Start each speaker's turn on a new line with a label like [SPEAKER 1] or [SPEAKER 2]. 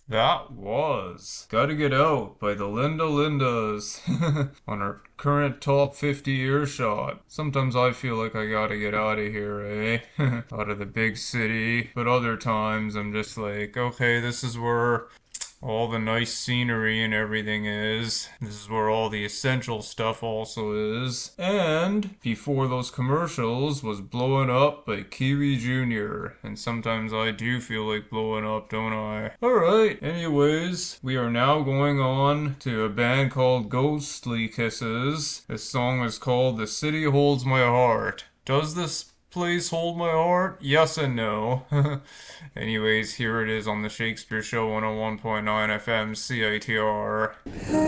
[SPEAKER 1] That was Gotta Get Out by the Linda Lindas on our current top 50 earshot. Sometimes I feel like I gotta get out of here, eh? Out of the big city. But other times I'm just like, okay, this is where all the nice scenery and everything is. This is where all the essential stuff also is. And before those commercials was Blowing Up by Kiwi Jr. And sometimes I do feel like blowing up, don't I? Alright, anyways, we are now going on to a band called Ghostly Kisses. This song is called The City Holds My Heart. Does this place hold my heart? Yes and no. Anyways, here it is on the Shakespeare Show 101.9 FM CITR.